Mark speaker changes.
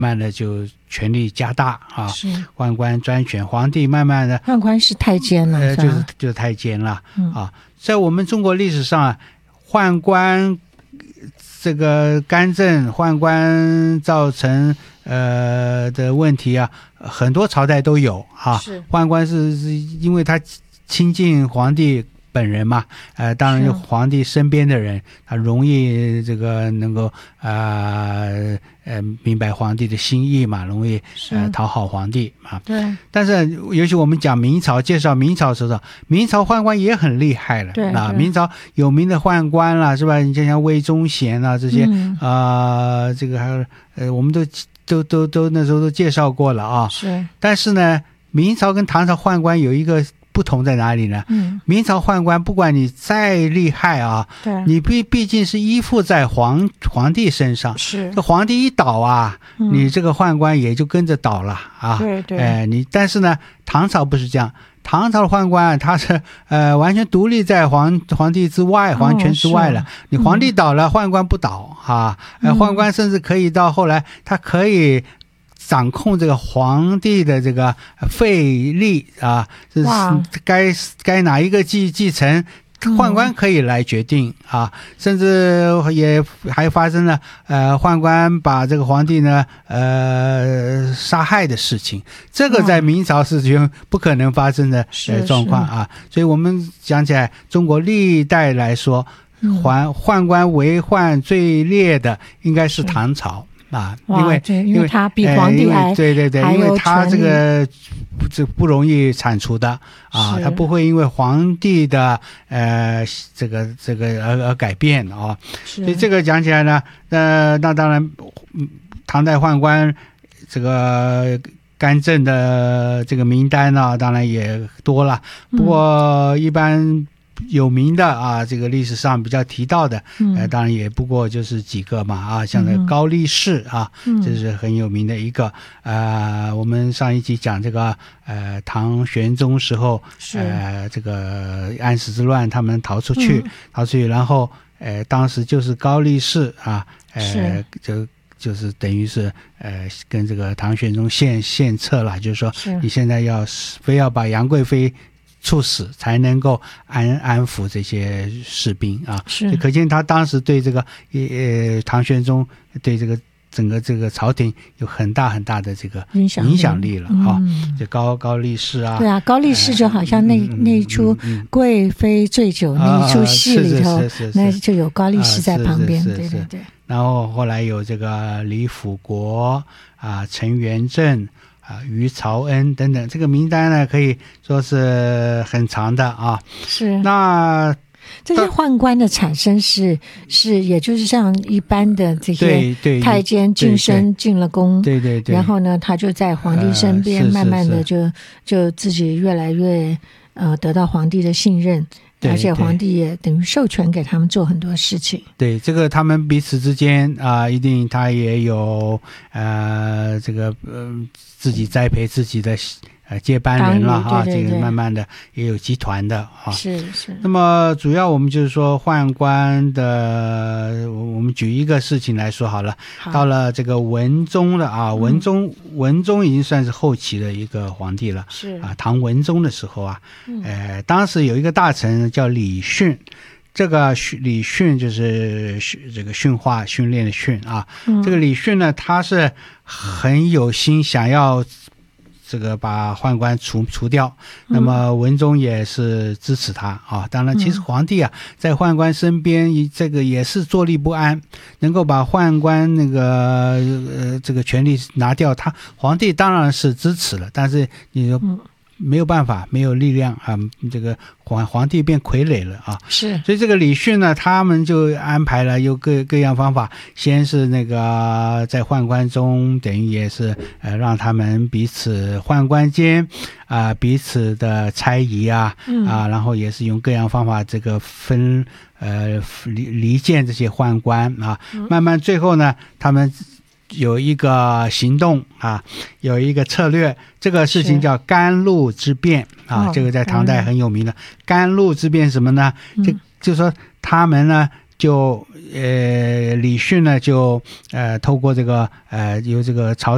Speaker 1: 慢的就权力加大啊，宦官专选皇帝，慢慢的
Speaker 2: 宦官是太监了，
Speaker 1: 就是太监了啊。在我们中国历史上，宦官这个干政，宦官造成的问题啊，很多朝代都有啊。宦官是因为他亲近皇帝本人嘛，当然皇帝身边的人，他容易这个能够明白皇帝的心意嘛，容易讨好皇帝啊。对。但是尤其我们讲明朝，介绍明朝的时候，明朝宦官也很厉害了。对。明朝有名的宦官啦，是吧？你就像魏忠贤啊这些这个还有我们都那时候都介绍过了啊。是。但是呢，明朝跟唐朝宦官有一个不同在哪里呢？明朝宦官不管你再厉害啊，你毕竟是依附在皇帝身上，是这皇帝一倒啊，你这个宦官也就跟着倒了啊。对，但是呢，唐朝不是这样，唐朝的宦官他是完全独立在皇帝之外，皇权之外了。你皇帝倒了，宦官不倒啊。宦官甚至可以到后来，他可以掌控这个皇帝的这个废立啊，这是该哪一个继承，宦官可以来决定啊。甚至也还发生了宦官把这个皇帝呢杀害的事情，这个在明朝是不可能发生的状况啊。所以我们讲起来，中国历代来说，宦官为宦最烈的应该是唐朝啊，因为他比皇帝还对，因为他这个不容易铲除的啊，他不会因为皇帝的这个而改变啊。所以这个讲起来呢，那当然，唐代宦官这个干政的这个名单呢，当然也多了。不过一般有名的啊，这个历史上比较提到的，当然也不过就是几个嘛啊，像那高力士啊，这是很有名的一个。我们上一集讲这个唐玄宗时候，这个安史之乱，他们逃出去，然后当时就是高力士啊，就是等于是跟这个唐玄宗献策了，就是说你现在非要把杨贵妃处死才能够安抚这些士兵啊，就可见他当时对这个唐玄宗对这个整个这个朝廷有很大很大的这个影响力了啊。就高力士啊，对啊，高力士就好像那一出贵妃醉酒那一出戏里头，那就有高力士在旁边，对。 然后后来有这个李辅国啊、陈元正于朝恩等等，这个名单呢可以说是很长的啊。是，那
Speaker 2: 这些宦官的产生是也就是像一般的这些太监晋升进了宫，对，然后呢他就在皇帝身边，慢慢的就自己越来越得到皇帝的信任。而且皇帝也等于授权给他们做很多事情。对，这个他们彼此之间一定他也有这个自己栽培自己的接班人了哈，这个慢慢的也有集团的啊。是。那么主要我们就是说宦官的，我们举一个事情来说好了。到了这个文宗了啊，文宗已经算是后期的一个皇帝了。是啊，唐文宗的时候啊，当时有一个大臣叫李训。这个李训就是这个训话训练的训啊。这个李训呢，他是很有心想要这个把宦官除掉，那么文宗也是支持他啊。当然，其实皇帝啊，在宦官身边，这个也是坐立不安，能够把宦官那个这个权力拿掉，皇帝当然是支持了，但是你说没有办法，没有力量啊，这个皇帝变傀儡了啊。是，所以这个李训呢，他们就安排了有各样方法，先是那个在宦官中，等于也是让他们彼此宦官间彼此的猜疑然后也是用各样方法这个离间这些宦官啊，慢慢最后呢，他们有一个行动有一个策略，这个事情叫甘露之变这个在唐代很有名的。甘露之变什么呢？就说他们呢就李训呢就透过这个由这个朝